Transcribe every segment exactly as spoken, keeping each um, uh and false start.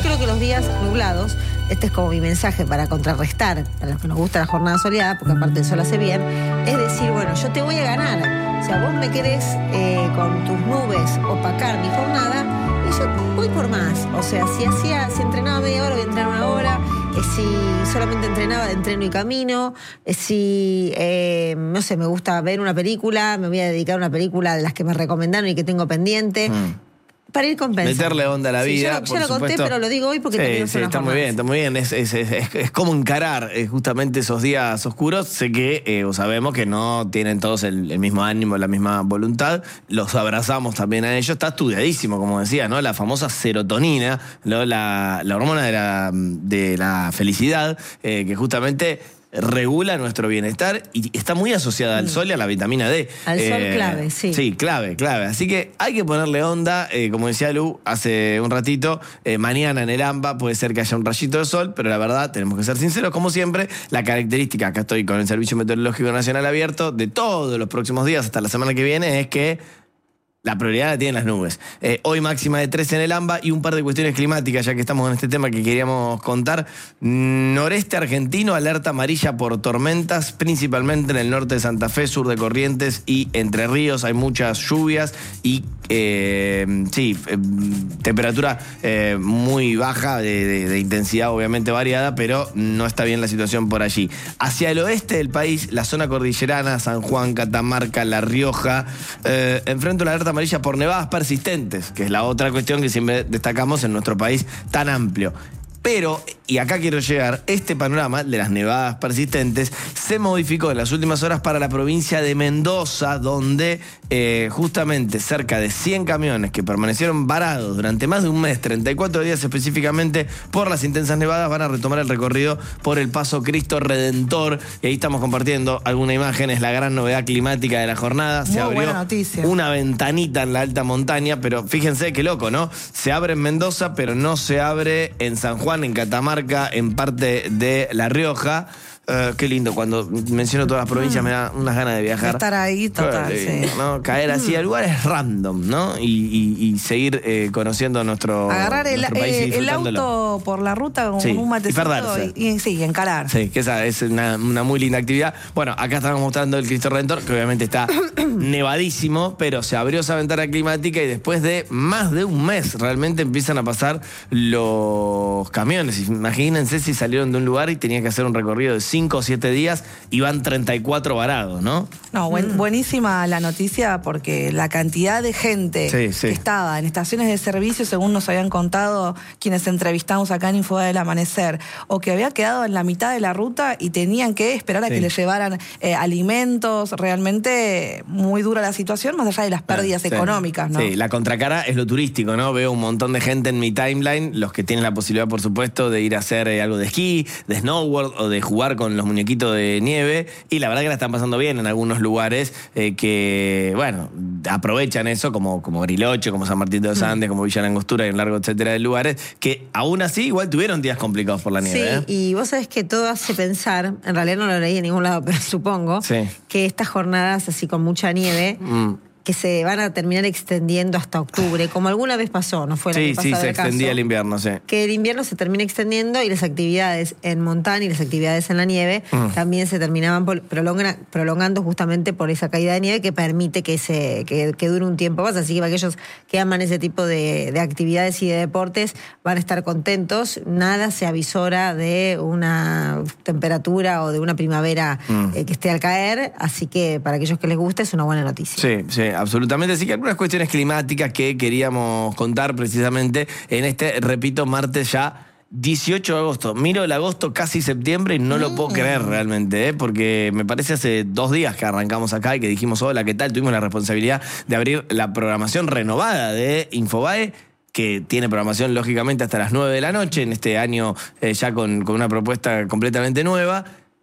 creo que los días nublados, este es como mi mensaje para contrarrestar a los que nos gusta la jornada soleada, porque aparte el sol hace bien, es decir, bueno, yo te voy a ganar. O sea, vos me querés eh, con tus nubes opacar mi jornada, y yo voy por más. O sea, si hacía, si entrenaba media hora, voy a entrenar una hora. Eh, si solamente entrenaba, entreno y camino. Eh, si, eh, no sé, me gusta ver una película, me voy a dedicar a una película de las que me recomendaron y que tengo pendiente. Mm. Para ir compensando. Meterle onda a la vida. Sí, yo, yo lo conté, pero lo digo hoy porque sí, también sí, está muy bien, está muy bien. Es, es, es, es, es como encarar eh, justamente esos días oscuros. Sé que eh, sabemos que no tienen todos el, el mismo ánimo, la misma voluntad. Los abrazamos también a ellos. Está estudiadísimo, como decía, ¿no? La famosa serotonina, ¿no? la, la hormona de la, de la felicidad, eh, que justamente regula nuestro bienestar y está muy asociada al sol y a la vitamina D. Al eh, sol clave, sí. Sí, clave, clave. Así que hay que ponerle onda, eh, como decía Lu hace un ratito, eh, mañana en el AMBA puede ser que haya un rayito de sol, pero la verdad, tenemos que ser sinceros, como siempre, la característica, acá estoy con el Servicio Meteorológico Nacional abierto, de todos los próximos días hasta la semana que viene, es que la prioridad la tienen las nubes. Eh, hoy máxima de trece en el AMBA y un par de cuestiones climáticas, ya que estamos en este tema que queríamos contar. Noreste argentino, alerta amarilla por tormentas, principalmente en el norte de Santa Fe, sur de Corrientes y Entre Ríos. Hay muchas lluvias y eh, sí, eh, temperatura eh, muy baja, de, de, de intensidad obviamente variada, pero no está bien la situación por allí. Hacia el oeste del país, la zona cordillerana, San Juan, Catamarca, La Rioja, eh, enfrento la alerta amarilla por nevadas persistentes, que es la otra cuestión que siempre destacamos en nuestro país tan amplio. Pero, y acá quiero llegar, este panorama de las nevadas persistentes se modificó en las últimas horas para la provincia de Mendoza, donde eh, justamente cerca de cien camiones que permanecieron varados durante más de un mes, treinta y cuatro días específicamente, por las intensas nevadas, van a retomar el recorrido por el Paso Cristo Redentor. Y ahí estamos compartiendo alguna imagen, es la gran novedad climática de la jornada. Se Muy abrió buena noticia. Una ventanita en la alta montaña, pero fíjense qué loco, ¿no? Se abre en Mendoza, pero no se abre en San Juan, en Catamarca, en parte de La Rioja. Uh, qué lindo, cuando menciono todas las provincias mm. me da unas ganas de viajar. Estar ahí, total, lindo, sí. ¿no? Caer así a lugares random, ¿no? Y, y, y seguir eh, conociendo nuestro Agarrar el, nuestro país eh, el auto por la ruta con sí. un matecito y perderse. Y, y sí, encarar. Sí, que esa es una, una muy linda actividad. Bueno, acá estamos mostrando el Cristo Redentor, que obviamente está nevadísimo, pero se abrió esa ventana climática y después de más de un mes realmente empiezan a pasar los camiones. Imagínense si salieron de un lugar y tenían que hacer un recorrido de cinco o siete días y van treinta y cuatro varados, ¿no? No, buen, mm. buenísima la noticia porque la cantidad de gente sí, sí. que estaba en estaciones de servicio, según nos habían contado quienes entrevistamos acá en Info del Amanecer, o que había quedado en la mitad de la ruta y tenían que esperar a sí. que les llevaran eh, alimentos, realmente muy dura la situación, más allá de las pérdidas sí. económicas, ¿no? Sí, la contracara es lo turístico, ¿no? Veo un montón de gente en mi timeline, los que tienen la posibilidad, por supuesto, de ir a hacer eh, algo de esquí, de snowboard o de jugar con los muñequitos de nieve, y la verdad que la están pasando bien en algunos lugares eh, que, bueno, aprovechan eso, como, como Bariloche, como San Martín de los Andes, mm. como Villa Langostura y un largo etcétera de lugares, que aún así igual tuvieron días complicados por la nieve. Sí, ¿eh? Y vos sabés que todo hace pensar, en realidad no lo leí en ningún lado, pero supongo, sí. que estas jornadas así con mucha nieve... Mm. que se van a terminar extendiendo hasta octubre, como alguna vez pasó, ¿no fue el sí, año pasado? Sí, se el caso, extendía el invierno, sí. Que el invierno se termina extendiendo y las actividades en montaña y las actividades en la nieve mm. también se terminaban prolonga, prolongando justamente por esa caída de nieve que permite que, se, que, que dure un tiempo más. Así que para aquellos que aman ese tipo de, de actividades y de deportes van a estar contentos. Nada se avisora de una temperatura o de una primavera mm. eh, que esté al caer, así que para aquellos que les guste es una buena noticia. Sí, sí. Absolutamente, así que algunas cuestiones climáticas que queríamos contar precisamente en este, repito, martes ya dieciocho de agosto. Miro el agosto casi septiembre y no mm. lo puedo creer realmente, ¿eh? Porque me parece hace dos días que arrancamos acá y que dijimos, hola, ¿qué tal? Tuvimos la responsabilidad de abrir la programación renovada de Infobae, que tiene programación lógicamente hasta las nueve de la noche, en este año eh, ya con, con una propuesta completamente nueva,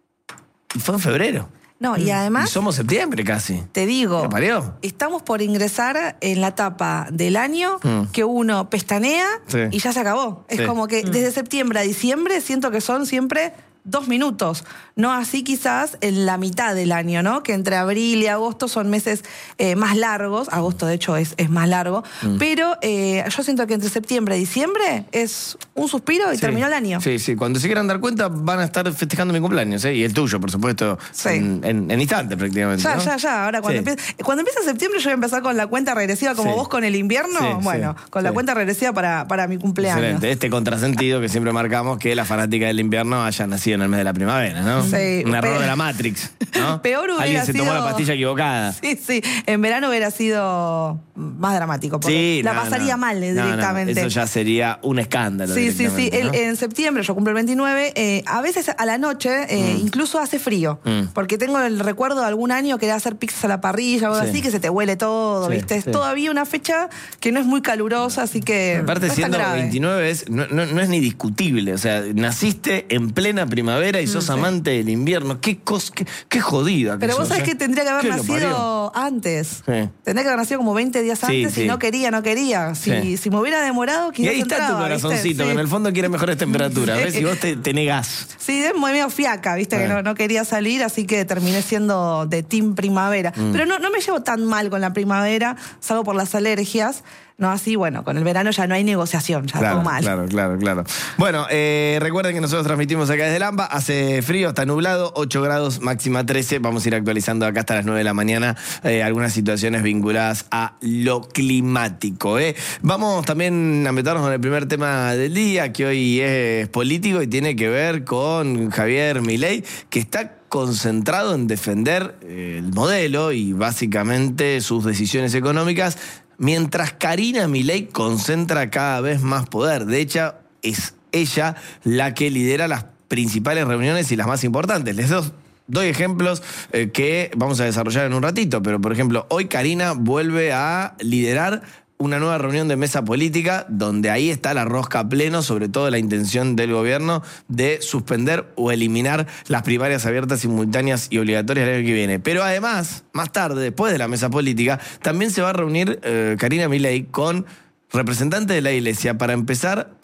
y fue en febrero. No, y además... Y somos septiembre casi. Te digo, parió? estamos por ingresar en la etapa del año mm. que uno pestanea sí. y ya se acabó. Es sí. como que mm. desde septiembre a diciembre siento que son siempre dos minutos. No así quizás en la mitad del año, ¿no? Que entre abril y agosto son meses eh, más largos. Agosto, de hecho, es, es más largo. Mm. Pero eh, yo siento que entre septiembre y diciembre es un suspiro y sí. terminó el año. Sí, sí. Cuando se quieran dar cuenta, van a estar festejando mi cumpleaños, ¿eh? Y el tuyo, por supuesto, sí. en, en, en instantes prácticamente. Ya, ¿no? ya, ya. Ahora, cuando, sí. empiece, cuando empiece septiembre, yo voy a empezar con la cuenta regresiva, como sí. vos con el invierno. Sí, bueno, sí, con sí. la cuenta regresiva para, para mi cumpleaños. Excelente. Este contrasentido que siempre marcamos, que la fanática del invierno haya nacido en el mes de la primavera, ¿no? Sí. Un error de la Matrix, ¿no? Peor hubiera Alguien se sido... tomó la pastilla equivocada. Sí, sí. En verano hubiera sido más dramático, porque sí, la no, pasaría no. mal eh, no, directamente. No, eso ya sería un escándalo. Sí, sí, sí. ¿no? El, en septiembre, yo cumplo el veintinueve, eh, a veces a la noche eh, mm. incluso hace frío, mm. porque tengo el recuerdo de algún año que era hacer pizzas a la parrilla o algo sí. así, que se te huele todo, sí, ¿viste? Sí. Es todavía una fecha que no es muy calurosa, así que aparte, no siendo veintinueve, es, no, no, no es ni discutible. O sea, naciste en plena primavera y sos mm, sí. amante del invierno. Qué, cos, qué, qué jodida. Pero que vos sos, sabés ¿eh? que tendría que haber nacido antes. Sí. Tendría que haber nacido como veinte días antes sí, sí. y no quería, no quería. Si, sí. si me hubiera demorado, quizás y ahí está entraba, tu corazoncito, sí. que en el fondo quiere mejores temperaturas. Sí. ¿Ves? Y vos te, te negás. Sí, es muy medio fiaca, viste, sí. que no, no quería salir, así que terminé siendo de team primavera. Mm. Pero no, no me llevo tan mal con la primavera, salvo por las alergias. No, así, bueno, con el verano ya no hay negociación, ya claro, todo mal. Claro, claro, claro. Bueno, eh, recuerden que nosotros transmitimos acá desde Lamba, hace frío, está nublado, ocho grados, máxima trece. Vamos a ir actualizando acá hasta las nueve de la mañana eh, algunas situaciones vinculadas a lo climático. ¿eh? Vamos también a meternos con el primer tema del día, que hoy es político y tiene que ver con Javier Milei, que está concentrado en defender eh, el modelo y básicamente sus decisiones económicas, mientras Karina Milei concentra cada vez más poder. De hecho, es ella la que lidera las principales reuniones y las más importantes. Les doy, doy ejemplos eh, que vamos a desarrollar en un ratito, pero por ejemplo, hoy Karina vuelve a liderar una nueva reunión de mesa política, donde ahí está la rosca a pleno, sobre todo la intención del gobierno de suspender o eliminar las primarias abiertas, simultáneas y obligatorias el año que viene. Pero además, más tarde, después de la mesa política, también se va a reunir eh, Karina Milei con representantes de la Iglesia para empezar a